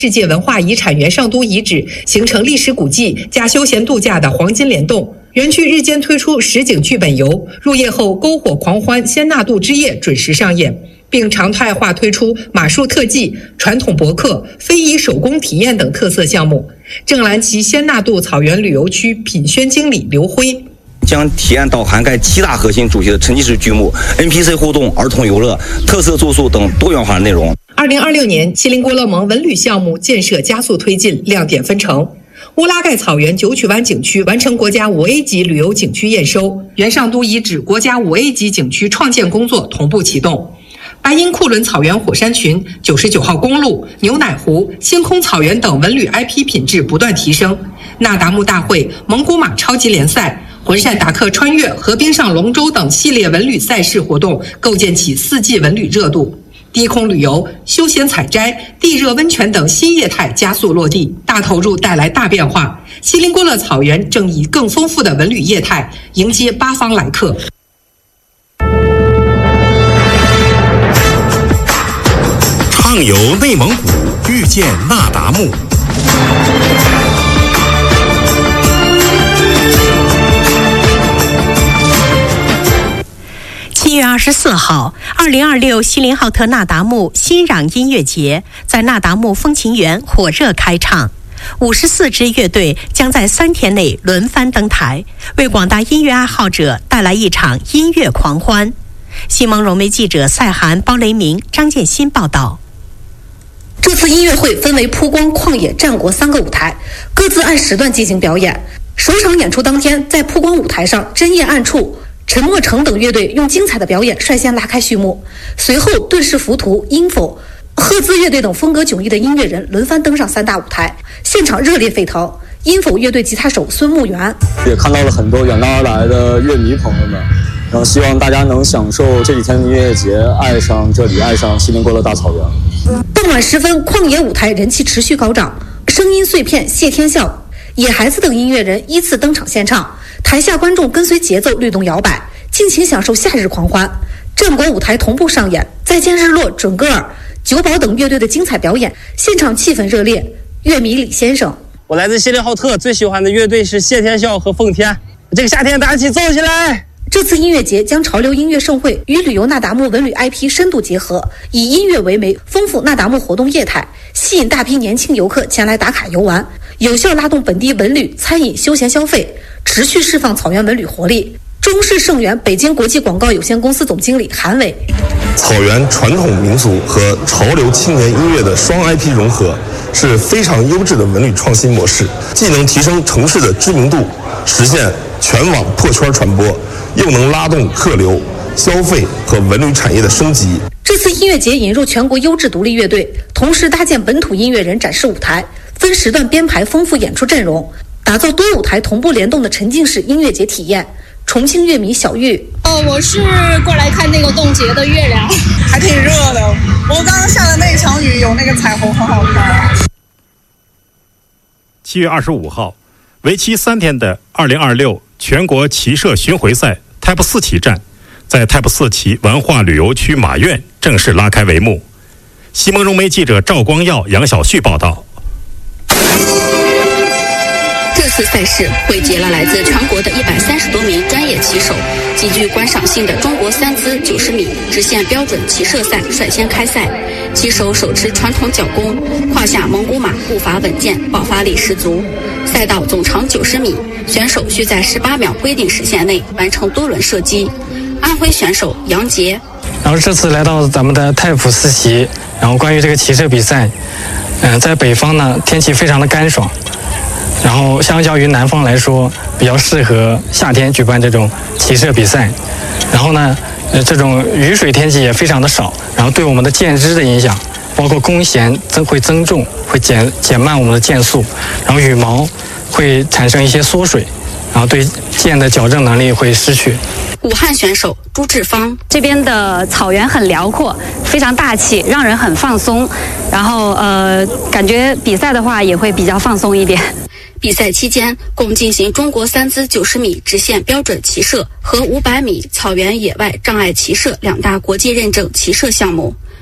世界文化遗产元上都遗址，形成历史古迹加休闲度假的黄金联动。园区日间推出实景剧本游，入夜后篝火狂欢仙纳度之夜准时上演，并常态化推出马术特技、传统博客、非遗手工体验等特色项目。正蓝旗仙纳度草原旅游区品宣经理刘辉。 将体验到涵盖7大核心主题的沉浸式剧目、NPC 互动、儿童游乐、特色住宿等多元化内容。 2026年，锡林郭勒盟文旅项目建设加速推进，亮点纷呈。乌拉盖草原九曲湾景区完成国家5A 级旅游景区验收，元上都遗址国家5A 级景区创建工作同步启动。白银库伦草原火山群、99号公路、牛奶湖、星空草原等文旅 IP 品质不断提升。那达慕大会、蒙古马超级联赛、浑善达克穿越、河边上龙舟等系列文旅赛事活动，构建起4季文旅热度。低空旅游、休闲采摘、地热温泉等新业态加速落地，大投入带来大变化。锡林郭勒草原正以更丰富的文旅业态迎接8方来客。 畅游内蒙古，遇见那达慕。 7月24号，2026锡林浩特那达慕新壤音乐节在那达慕风情园火热开唱，54支乐队将在3天内轮番登台，为广大音乐爱好者带来一场音乐狂欢。新闻融媒记者赛涵、包雷明、张建新报道。 这次音乐会分为曝光、旷野、战国3个舞台，各自按时段进行表演。首场演出当天，在曝光舞台上，针叶暗处、陈默成等乐队用精彩的表演率先拉开序幕，随后顿世浮屠、音否、赫兹乐队等风格迥异的音乐人轮番登上3大舞台，现场热烈沸腾。音否乐队吉他手孙慕元也看到了很多远道而来的乐迷朋友们，然后希望大家能享受这几天的音乐节，爱上这里，爱上锡林郭勒大草原。 傍晚时分，旷野舞台人气持续高涨，声音碎片、谢天笑、野孩子等音乐人依次登场献唱，台下观众跟随节奏律动摇摆，尽情享受夏日狂欢。战国舞台同步上演，再见日落、准格尔、九宝等乐队的精彩表演，现场气氛热烈。乐迷李先生： 我来自锡林浩特，最喜欢的乐队是谢天笑和奉天。这个夏天大家一起奏起来！ 这次音乐节将潮流音乐盛会与旅游那达慕文旅 IP 深度结合，以音乐为媒，丰富那达慕活动业态，吸引大批年轻游客前来打卡游玩，有效拉动本地文旅、餐饮、休闲消费，持续释放草原文旅活力。中式盛源北京国际广告有限公司总经理韩伟： 草原传统民俗和潮流青年音乐的双 IP 融合，是非常优质的文旅创新模式，既能提升城市的知名度，实现全网破圈传播，又能拉动客流、消费和文旅产业的升级。 这次音乐节引入全国优质独立乐队，同时搭建本土音乐人展示舞台，分时段编排丰富演出阵容，打造多舞台同步联动的沉浸式音乐节体验。重庆乐迷小玉： 我是过来看那个冻结的月亮， 还挺热的。我刚刚下的那场雨有那个彩虹，很好看。 7月25号，为期3天的2026全国骑射巡回赛 Type 4骑战，在 Type 4骑文化旅游区马苑正式拉开帷幕。西蒙融媒记者赵光耀、杨小旭报道。 这次赛事汇集了来自全国的130多名专业骑手，极具观赏性的中国3姿90米直线标准骑射赛率先开赛，骑手手持传统脚弓，胯下蒙古马步伐稳健，爆发力十足。赛道总长90米，选手需在18秒规定时限内完成多轮射击。安徽选手杨杰： 然后这次来到咱们的Type 4骑，然后关于这个骑射比赛，在北方呢天气非常的干爽，然后相较于南方来说，比较适合夏天举办这种骑射比赛。然后呢，这种雨水天气也非常的少，然后对我们的箭支的影响，包括弓弦会增重，会减慢我们的箭速，然后羽毛会产生一些缩水，然后对箭的矫正能力会失去。 武汉选手朱志芳： 这边的草原很辽阔，非常大气，让人很放松。然后感觉比赛的话也会比较放松一点。 比赛期间，共进行中国3姿90米直线标准骑射和500米草原野外障碍骑射2大国际认证骑射项目。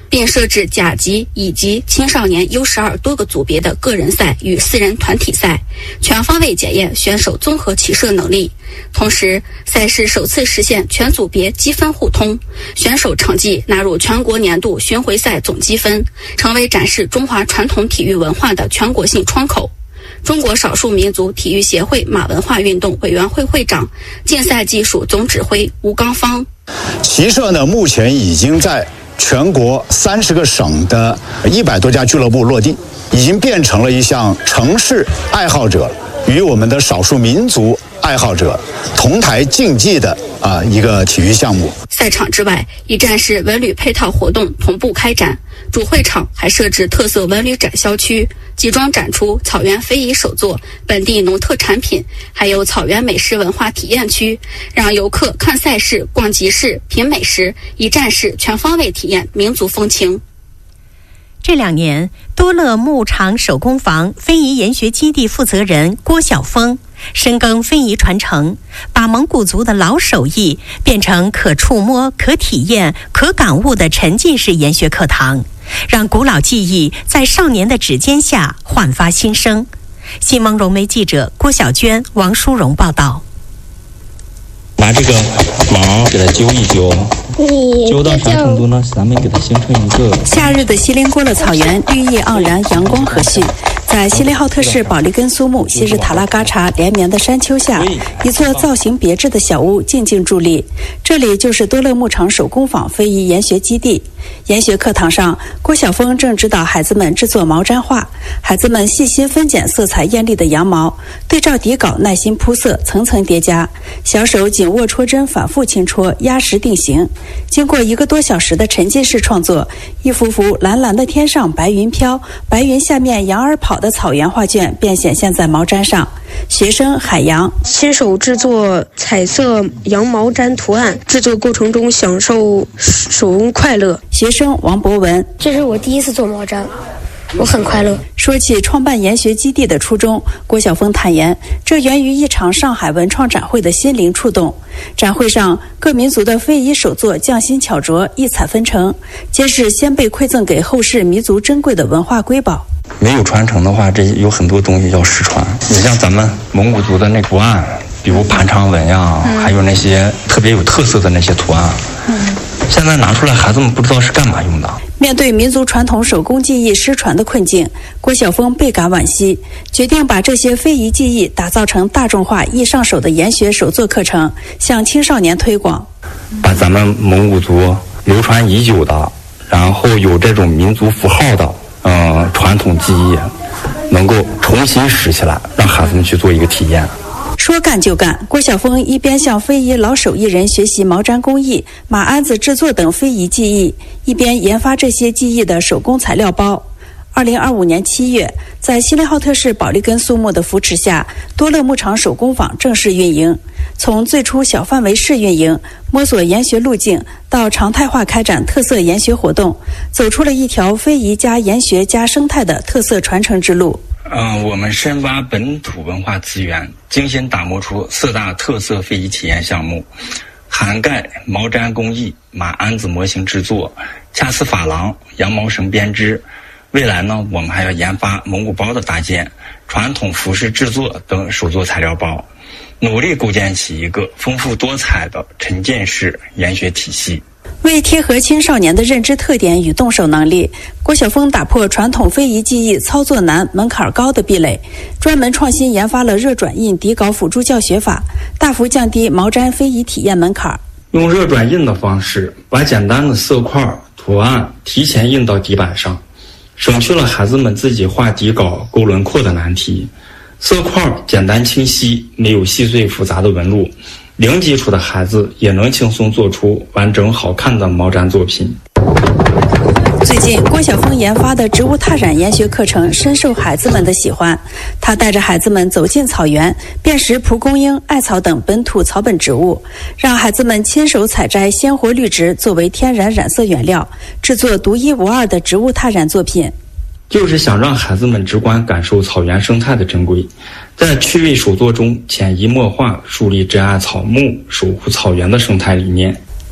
并设置甲级、乙级、青少年 U12 多个组别的个人赛与4人团体赛，全方位检验选手综合骑射能力。同时，赛事首次实现全组别积分互通，选手成绩纳入全国年度巡回赛总积分，成为展示中华传统体育文化的全国性窗口。中国少数民族体育协会马文化运动委员会会长、竞赛技术总指挥吴刚方。 骑射呢，目前已经在全国30个省的100多家俱乐部落地，已经变成了一项城市爱好者与我们的少数民族爱好者同台竞技的一个体育项目。 赛场之外，一站式文旅配套活动同步开展，主会场还设置特色文旅展销区，集中展出草原非遗手作、本地农特产品，还有草原美食文化体验区，让游客看赛事、逛集市、品美食，一站式全方位体验民族风情。 这2年，多乐牧场手工坊非遗研学基地负责人郭晓峰深耕非遗传承，把蒙古族的老手艺变成可触摸、可体验、可感悟的沉浸式研学课堂，让古老技艺在少年的指尖下焕发新生。新闻融媒记者郭晓娟、王淑荣报道。 拿这个毛给它揪一揪，揪到啥程度呢？咱们给它形成一个。 夏日的锡林郭勒草原绿意盎然，阳光和煦。在锡林浩特市保利根苏木昔日塔拉嘎查连绵的山丘下，一座造型别致的小屋静静伫立。这里就是多乐牧场手工坊非遗研学基地。研学课堂上，郭晓峰正指导孩子们制作毛毡画。孩子们细心分拣色彩艳丽的羊毛，对照底稿耐心铺色，层层叠加。小手紧握戳针，反复轻戳，压实定型。经过1个多小时的沉浸式创作，一幅幅蓝蓝的天上白云飘，白云下面羊儿跑的草原画卷便显现在毛毡上。学生海洋亲手制作彩色羊毛毡图案，制作过程中享受手工快乐。 学生王博文， 这是我第一次做毛毡，我很快乐。 说起创办研学基地的初衷，郭晓峰坦言，这源于一场上海文创展会的心灵触动。展会上，各民族的非遗手作匠心巧拙，异彩纷呈，皆是先辈馈赠给后世弥足珍贵的文化瑰宝。 没有传承的话，这有很多东西要失传。你像咱们蒙古族的那图案，比如盘长纹呀，还有那些特别有特色的那些图案，现在拿出来，孩子们不知道是干嘛用的。 面对民族传统手工技艺失传的困境，郭晓峰倍感惋惜，决定把这些非遗技艺打造成大众化、易上手的研学手作课程，向青少年推广。 把咱们蒙古族流传已久的，然后有这种民族符号的传统技艺能够重新拾起来，让孩子们去做一个体验。 说干就干，郭晓峰一边向非遗老手艺人学习毛毡工艺、马鞍子制作等非遗技艺，一边研发这些技艺的手工材料包。2025年7月，在锡林浩特市保利根苏木的扶持下，多乐牧场手工坊正式运营。从最初小范围试运营，摸索研学路径，到常态化开展特色研学活动，走出了一条非遗加研学加生态的特色传承之路。 我们深挖本土文化资源，精心打磨出4大特色非遗体验项目，涵盖毛毡工艺、马鞍子模型制作、恰似珐琅、羊毛绳编织。未来呢，我们还要研发蒙古包的搭建、传统服饰制作等手作材料包，努力构建起一个丰富多彩的沉浸式研学体系。 为贴合青少年的认知特点与动手能力，郭晓峰打破传统非遗技艺操作难、门槛高的壁垒，专门创新研发了热转印底稿辅助教学法，大幅降低毛毡非遗体验门槛。 用热转印的方式，把简单的色块、图案提前印到底板上，省去了孩子们自己画底稿、勾轮廓的难题。色块简单清晰，没有细碎复杂的纹路，零基础的孩子也能轻松做出完整好看的毛毡作品。 最近，郭晓峰研发的植物拓染研学课程深受孩子们的喜欢。他带着孩子们走进草原，辨识蒲公英、艾草等本土草本植物，让孩子们亲手采摘鲜活绿植作为天然染色原料，制作独一无二的植物拓染作品。 就是想让孩子们直观感受草原生态的珍贵，在趣味手作中潜移默化树立珍爱草木、守护草原的生态理念。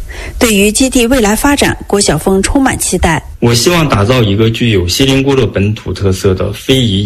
对于基地未来发展，郭晓峰充满期待。 我希望打造一个具有锡林郭勒本土特色的非遗